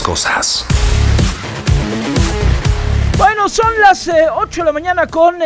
cosas. Bueno, son las 8 de la mañana con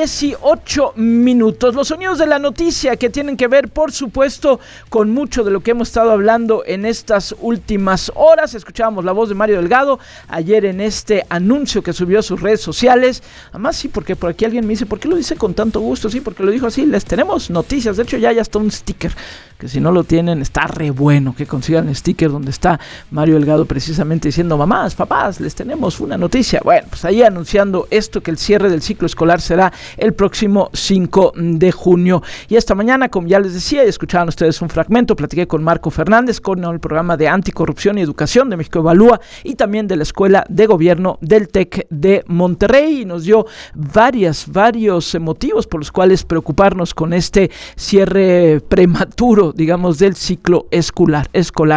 18 minutos. Los sonidos de la noticia que tienen que ver, por supuesto, con mucho de lo que hemos estado hablando en estas últimas horas. Escuchábamos la voz de Mario Delgado ayer en este anuncio que subió a sus redes sociales. Además, sí, porque por aquí alguien me dice, ¿por qué lo dice con tanto gusto? Sí, porque lo dijo así, les tenemos noticias. De hecho, ya hay hasta un sticker, que si no lo tienen, está re bueno que consigan el sticker donde está Mario Delgado precisamente diciendo, mamás, papás, les tenemos una noticia. Bueno, pues ahí anunciando esto, que el cierre del ciclo escolar será el próximo 5 de junio. Y esta mañana, como ya les decía, y escuchaban ustedes un fragmento, platiqué con Marco Fernández, con el programa de Anticorrupción y Educación de México Evalúa y también de la Escuela de Gobierno del TEC de Monterrey, y nos dio varios motivos por los cuales preocuparnos con este cierre prematuro, digamos, del ciclo escolar.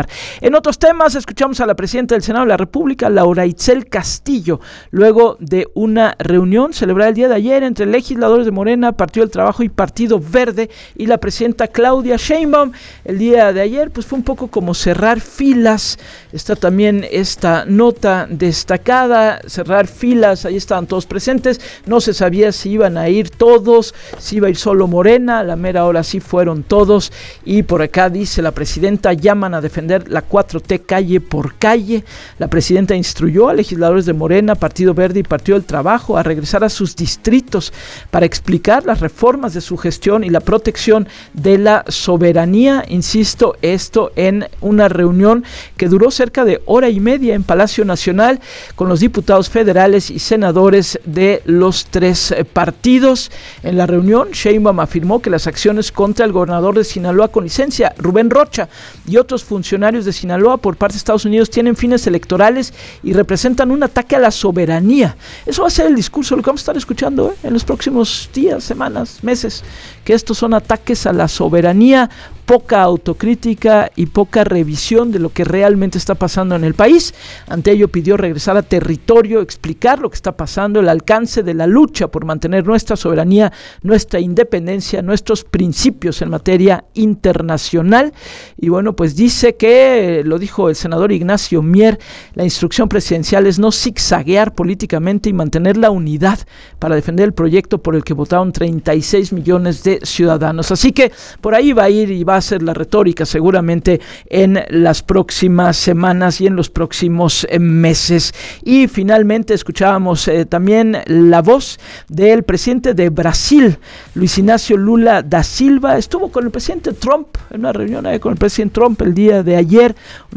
En otros temas, escuchamos a la presidenta del Senado de la República, Laura Itzel Castillo, luego de una reunión celebrada el día de ayer entre legisladores de Morena, Partido del Trabajo y Partido Verde, y la presidenta Claudia Sheinbaum. El día de ayer pues fue un poco como cerrar filas. Está también esta nota destacada, cerrar filas, ahí estaban todos presentes, no se sabía si iban a ir todos, si iba a ir solo Morena, a la mera hora sí fueron todos. Y por acá dice la presidenta, llaman a defender la 4T calle por calle. La presidenta instruyó a legisladores de Morena, Partido Verde y Partido del Trabajo a regresar a sus distritos para explicar las reformas de su gestión y la protección de la soberanía. Insisto, esto en una reunión que duró cerca de hora y media en Palacio Nacional con los diputados federales y senadores de los tres partidos. En la reunión, Sheinbaum afirmó que las acciones contra el gobernador de Sinaloa con licencia, Rubén Rocha, y otros funcionarios de Sinaloa por parte de Estados Unidos tienen fines electorales y representan un ataque a la soberanía. Eso va a ser el discurso, lo que vamos a estar escuchando en los próximos días, semanas, meses, que estos son ataques a la soberanía, poca autocrítica y poca revisión de lo que realmente está pasando en el país. Ante ello pidió regresar a territorio, explicar lo que está pasando, el alcance de la lucha por mantener nuestra soberanía, nuestra independencia, nuestros principios en materia internacional. Y bueno, pues dice que, lo dijo el senador Ignacio Mier, la instrucción presidencial es no zigzaguear políticamente y mantener la unidad para defender el proyecto por el que votaron 36 millones de ciudadanos. Así que por ahí va a ir y va a ser la retórica seguramente en las próximas semanas y en los próximos meses. Y finalmente escuchábamos también la voz del presidente de Brasil, Luis Inácio Lula da Silva. Estuvo con el presidente Trump en una reunión con el presidente Trump el día de ayer,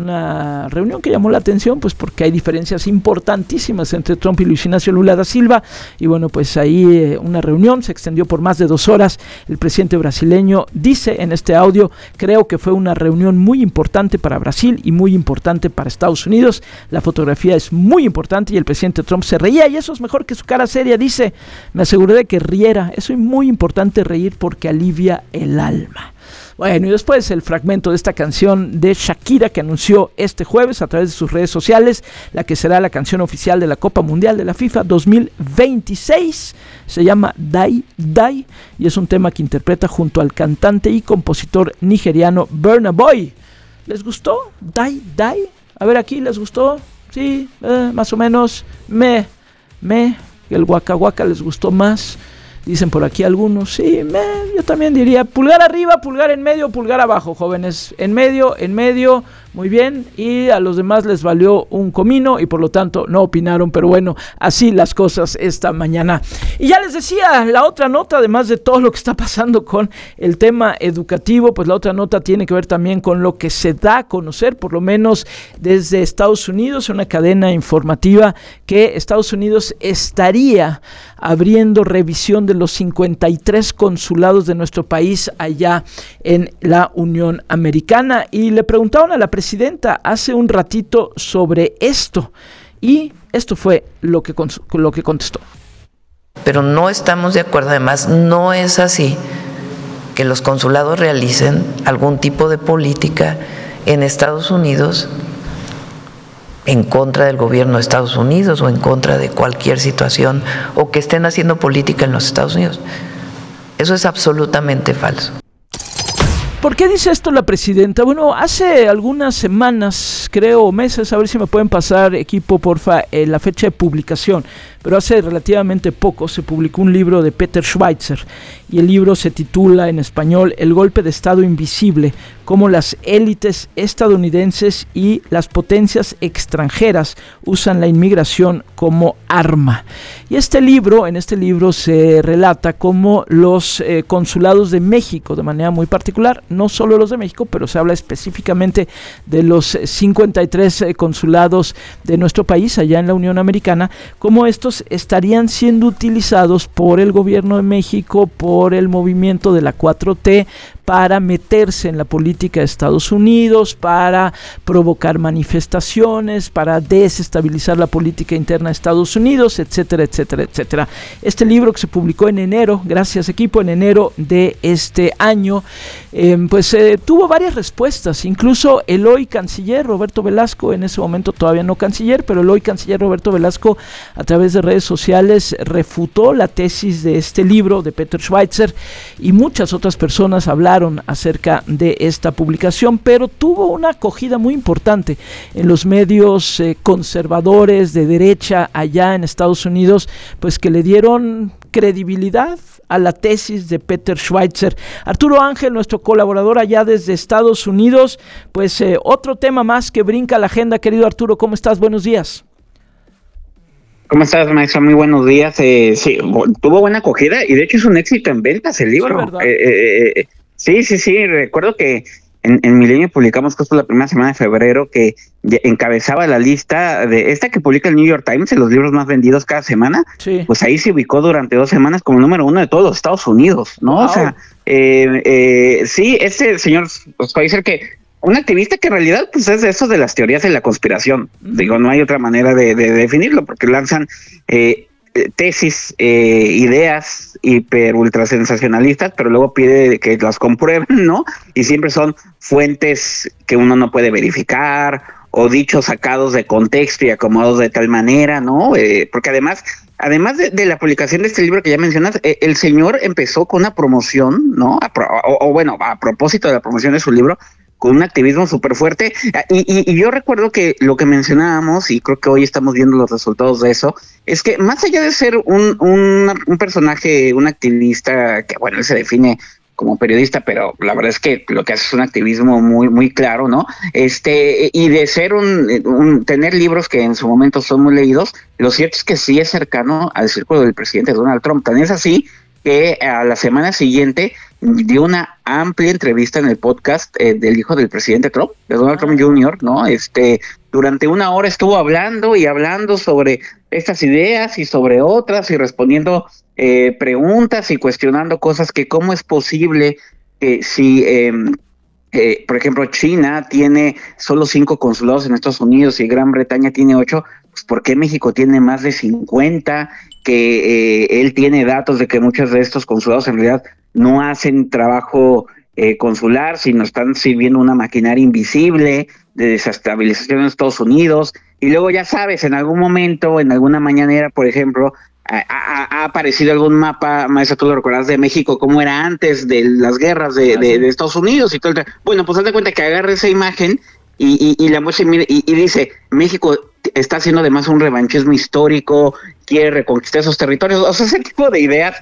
una reunión que llamó la atención pues porque hay diferencias importantísimas entre Trump y Luis Inácio Lula da Silva. Y bueno, pues ahí una reunión se extendió por más de 2 horas. El presidente brasileño dice en este audio: creo que fue una reunión muy importante para Brasil y muy importante para Estados Unidos. La fotografía es muy importante y el presidente Trump se reía, y eso es mejor que su cara seria. Dice: me aseguré de que riera, eso es muy importante, reír porque alivia el alma. Bueno, y después el fragmento de esta canción de Shakira que anunció este jueves a través de sus redes sociales, la que será la canción oficial de la Copa Mundial de la FIFA 2026. Se llama Die Die y es un tema que interpreta junto al cantante y compositor nigeriano Burna Boy. ¿Les gustó? Die Die. A ver, aquí, ¿les gustó? Sí, más o menos. El Waka Waka les gustó más. Dicen por aquí algunos, sí, yo también diría pulgar arriba, pulgar en medio, pulgar abajo, jóvenes, en medio, muy bien, y a los demás les valió un comino y por lo tanto no opinaron, pero bueno, así las cosas esta mañana. Y ya les decía, la otra nota, además de todo lo que está pasando con el tema educativo, pues la otra nota tiene que ver también con lo que se da a conocer, por lo menos desde Estados Unidos, una cadena informativa que Estados Unidos estaría abriendo revisión de los 53 consulados de nuestro país allá en la Unión Americana. Y le preguntaron a la presidenta hace un ratito sobre esto, y esto fue lo que contestó. Pero no estamos de acuerdo, además no es así que los consulados realicen algún tipo de política en Estados Unidos en contra del gobierno de Estados Unidos o en contra de cualquier situación, o que estén haciendo política en los Estados Unidos. Eso es absolutamente falso. ¿Por qué dice esto la presidenta? Bueno, hace algunas semanas, creo meses, a ver si me pueden pasar, equipo, porfa, la fecha de publicación, pero hace relativamente poco se publicó un libro de Peter Schweizer y el libro se titula en español El golpe de Estado invisible, cómo las élites estadounidenses y las potencias extranjeras usan la inmigración como arma. Y en este libro se relata cómo los consulados de México, de manera muy particular, no solo los de México, pero se habla específicamente de los 53 consulados de nuestro país allá en la Unión Americana, cómo estos estarían siendo utilizados por el gobierno de México, por el movimiento de la 4T, para meterse en la política de Estados Unidos, para provocar manifestaciones, para desestabilizar la política interna de Estados Unidos, etcétera, etcétera, etcétera. Este libro que se publicó en enero, gracias equipo, en enero de este año, tuvo varias respuestas. Incluso el hoy canciller Roberto Velasco, en ese momento todavía no canciller, pero el hoy canciller Roberto Velasco, a través de redes sociales, refutó la tesis de este libro de Peter Schweizer, y muchas otras personas hablaron acerca de esta publicación, pero tuvo una acogida muy importante en los medios conservadores de derecha allá en Estados Unidos, pues que le dieron credibilidad a la tesis de Peter Schweizer. Arturo Ángel, nuestro colaborador allá desde Estados Unidos, pues otro tema más que brinca la agenda. Querido Arturo, ¿cómo estás? Buenos días. ¿Cómo estás, maestro? Muy buenos días. Sí, tuvo buena acogida y de hecho es un éxito en ventas el libro. Sí, sí, recuerdo que en Milenio publicamos justo la primera semana de febrero que encabezaba la lista de esta que publica el New York Times, en los libros más vendidos cada semana. Sí. Pues ahí se ubicó durante 2 semanas como número 1 de todos los Estados Unidos, ¿no? Wow. O sea, sí, este señor Schweizer, que un activista que en realidad pues es de esos de las teorías de la conspiración. Digo, no hay otra manera de definirlo, porque lanzan tesis, ideas hiper ultra sensacionalistas, pero luego pide que las comprueben, ¿no? Y siempre son fuentes que uno no puede verificar o dichos sacados de contexto y acomodados de tal manera, ¿no? Porque además de la publicación de este libro que ya mencionas, el señor empezó con una promoción, ¿no? A propósito de la promoción de su libro, con un activismo súper fuerte, y yo recuerdo que lo que mencionábamos, y creo que hoy estamos viendo los resultados de eso, es que más allá de ser un personaje, un activista, que bueno, él se define como periodista, pero la verdad es que lo que hace es un activismo muy, muy claro, ¿no? Y de ser tener libros que en su momento son muy leídos, lo cierto es que sí es cercano al círculo del presidente Donald Trump. Tan es así que a la semana siguiente dio una amplia entrevista en el podcast del hijo del presidente Trump, de Donald Trump Jr., ¿no? Durante 1 hora estuvo hablando sobre estas ideas y sobre otras, y respondiendo preguntas y cuestionando cosas que cómo es posible que si por ejemplo, China tiene solo 5 consulados en Estados Unidos y Gran Bretaña tiene 8, pues ¿por qué México tiene más de 50? Que él tiene datos de que muchos de estos consulados en realidad no hacen trabajo consular, sino están sirviendo una maquinaria invisible de desestabilización en Estados Unidos. Y luego ya sabes, en algún momento, en alguna mañanera, por ejemplo, ha aparecido algún mapa, maestro, tú lo recuerdas, de México, cómo era antes de las guerras de Estados Unidos y todo el... Bueno, pues haz de cuenta que agarra esa imagen y la muestra y dice, México está haciendo además un revanchismo histórico, quiere reconquistar esos territorios, o sea, ese tipo de ideas,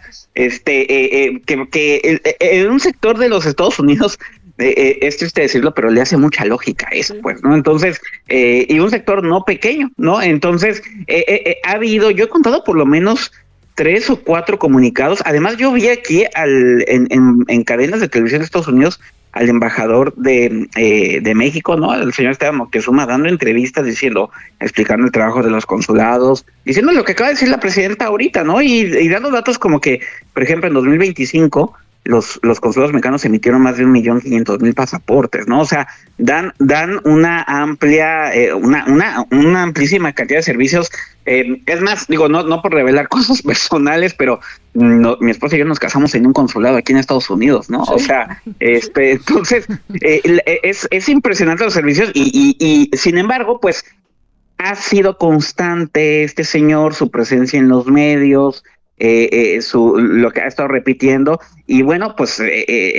que en un sector de los Estados Unidos, es triste decirlo, pero le hace mucha lógica eso, pues, ¿no? Entonces, y un sector no pequeño, ¿no? Entonces, ha habido, yo he contado por lo menos 3 o 4 comunicados. Además, yo vi aquí en cadenas de televisión de Estados Unidos al embajador de México, ¿no? El señor Esteban Moctezuma dando entrevistas explicando el trabajo de los consulados, diciendo lo que acaba de decir la presidenta ahorita, ¿no? Y dando datos como que, por ejemplo, en 2025 los consulados mexicanos emitieron más de 1.500.000 pasaportes, ¿no? O sea, dan una amplia, una amplísima cantidad de servicios. Es más, digo, no por revelar cosas personales, pero mi esposa y yo nos casamos en un consulado aquí en Estados Unidos, ¿no? Sí. O sea, entonces, es impresionante los servicios y sin embargo, pues, ha sido constante este señor, su presencia en los medios, lo que ha estado repitiendo, y bueno, pues